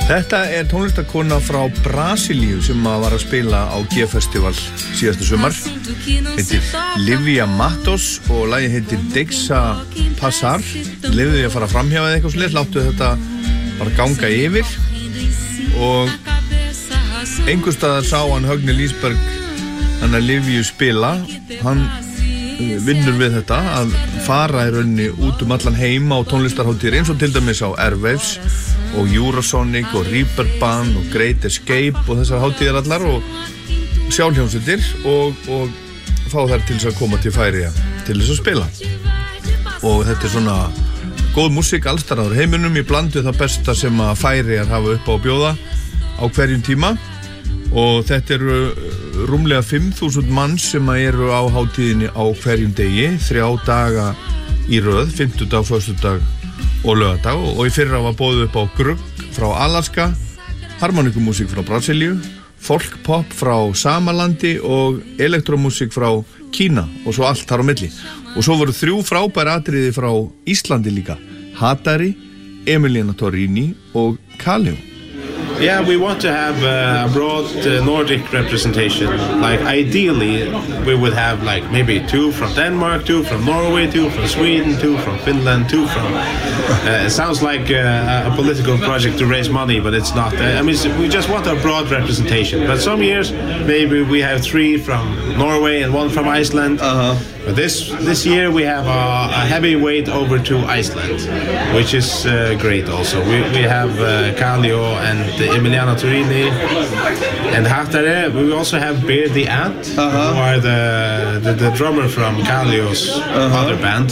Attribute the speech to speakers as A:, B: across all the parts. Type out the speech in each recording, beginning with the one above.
A: Þetta tónlistakona frá Brasilíu sem var að spila á G-festival síðasta sumar. Heitir Livia Matos og lagið heitir Deixa Passar. Leyfðu því að fara framhjá eða eitthvað slið, láttu þetta bara ganga yfir. Og einhvers staðar sá hann Högni Lísberg hann að Liviu spila. Hann vinnur við þetta að fara í rauninni út allan heima á tónlistarhátíðir eins og til dæmis á Airwaves og Eurosonic og Reeperbahn og Great Escape og þessar hátíðir allar og sjálfhljómsveitir og fá þær til þess að koma til Færeyja til þess að spila. Og þetta svona góð músík allsstaðar á heiminum í bland við það besta sem að Færeyjar hafa upp á að bjóða á hverjum tíma. Og þetta eru rúmlega 5.000 manns sem eru á hátíðinni á hverjum degi, 3 daga í röð, 50dag, föstudag og laugardag. Og í fyrra var boðið upp á grugg frá Alaska, harmonikumúsík frá Brasilíu, folkpop frá Samalandi og elektrómúsík frá Kína og svo allt þar á milli. Og svo voru 3 frábær atriði frá Íslandi líka, Hatari, Emiliana Torrini og Kaleo.
B: Yeah, we want to have a broad Nordic representation. Like ideally, we would have like maybe 2 from Denmark, 2 from Norway, 2 from Sweden, 2 from Finland, 2 from... it sounds like a political project to raise money, but it's not. I mean, we just want a broad representation. But some years, maybe we have 3 from Norway and 1 from Iceland. But this year we have a heavy weight over to Iceland, which is great also. We have Kaleo and Emiliana Torrini and Hatare. We also have Bear the Ant, who are the drummer from Kaleo's other band.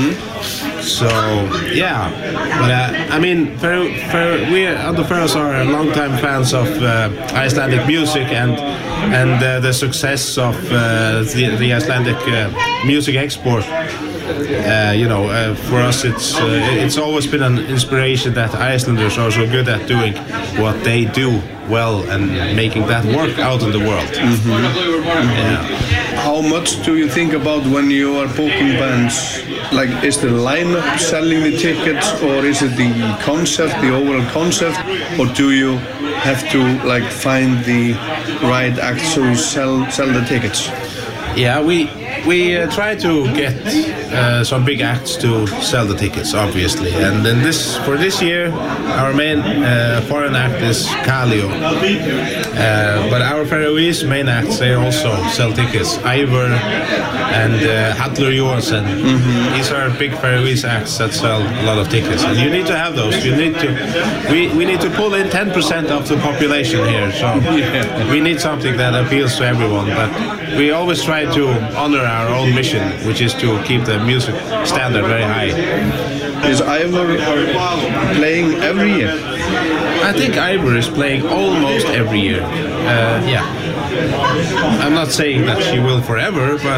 B: So yeah, but I mean, we on the Faroes are long-time fans of Icelandic music and the success of the Icelandic music export. For us it's always been an inspiration that Icelanders are so good at doing what they do well and making that work out in the world. Yeah.
C: How much do you think about when you are booking bands? Like, is the lineup selling the tickets, or is it the concept, the overall concept, or do you have to like find the right acts to sell the tickets?
B: Yeah, we try to get some big acts to sell the tickets, obviously. And then for this year, our main foreign act is Kaleo. But our Faroese main acts, they also sell tickets. Ivor and Hallur Johansson. These are big Faroese acts that sell a lot of tickets. And you need to have those. We need to pull in 10% of the population here. So we need something that appeals to everyone. But we always try to honor our own mission, which is to keep the music standard very high.
C: Is Ivor playing every year?
B: I think Ivor is playing almost every year. Yeah. I'm not saying that she will forever, but